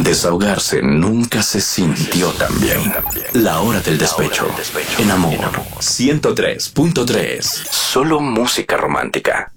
Desahogarse nunca se sintió tan bien. La hora del despecho. En Amor 103.3. Solo música romántica.